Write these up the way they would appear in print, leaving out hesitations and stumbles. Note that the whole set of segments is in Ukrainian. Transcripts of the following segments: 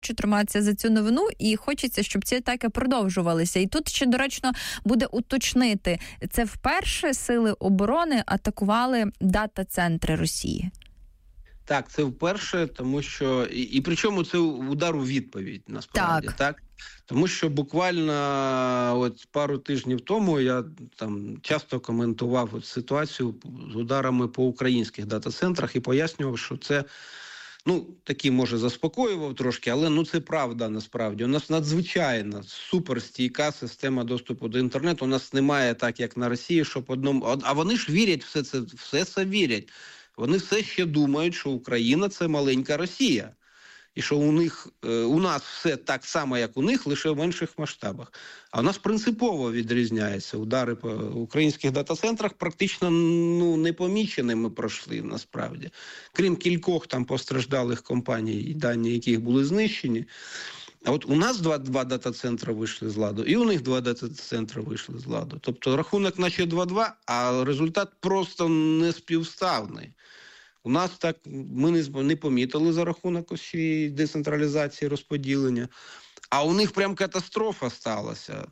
триматися за цю новину, і хочеться, щоб ці атаки продовжувалися. І тут ще доречно буде уточнити, це вперше сили оборони атакували дата-центри Росії? Так, це вперше, тому що... І причому це удар у відповідь, насправді, так? Тому що буквально от пару тижнів тому я там часто коментував ситуацію з ударами по українських дата-центрах і пояснював, що це, такі, може, заспокоював трошки, але, це правда, насправді. У нас надзвичайно суперстійка система доступу до інтернету. У нас немає так, як на Росії, щоб а вони ж вірять все це вірять. Вони все ще думають, що Україна – це маленька Росія. І що у нас все так само, як у них, лише в менших масштабах. А у нас принципово відрізняється. Удари по українських дата-центрах практично непоміченими пройшли, насправді. Крім кількох там постраждалих компаній, дані яких були знищені. А от у нас два дата-центри вийшли з ладу, і у них 2 дата-центри вийшли з ладу. Тобто рахунок наче 2-2, а результат просто не співставний. У нас так, ми не помітили за рахунок цієї децентралізації, розподілення, а у них прям катастрофа сталася.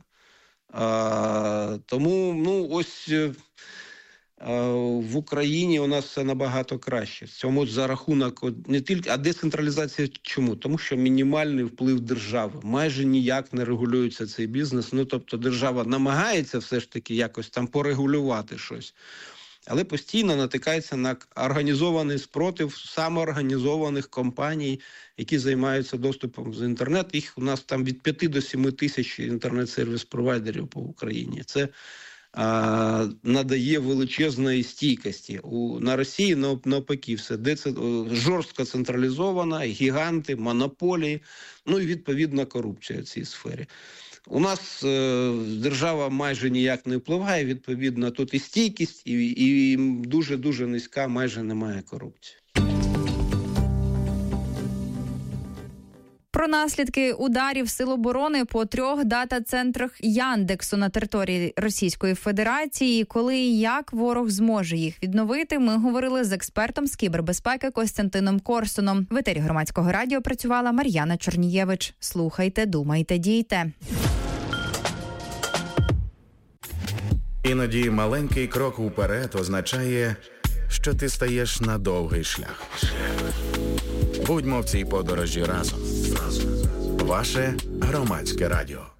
Тому ось в Україні у нас все набагато краще. Цьому за рахунок не тільки, а децентралізація чому? Тому що мінімальний вплив держави. Майже ніяк не регулюється цей бізнес. Тобто держава намагається все ж таки якось там порегулювати щось. Але постійно натикається на організований спротив самоорганізованих компаній, які займаються доступом з інтернет. Їх у нас там від 5 до 7 тисяч інтернет-сервіс-провайдерів по Україні. Це надає величезної стійкості. На Росії навпаки все жорстко централізовано, гіганти, монополії, і відповідно корупція в цій сфері. У нас держава майже ніяк не впливає, відповідно, тут і стійкість, і дуже-дуже низька, майже немає корупції. Про наслідки ударів Сил оборони по 3 дата-центрах Яндексу на території Російської Федерації. Коли і як ворог зможе їх відновити, ми говорили з експертом з кібербезпеки Костянтином Корсуном. В етері Громадського радіо працювала Мар'яна Чорнієвич. Слухайте, думайте, дійте. Іноді маленький крок уперед означає, що ти стаєш на довгий шлях. Будьмо в цій подорожі разом. Ваше Громадське радіо.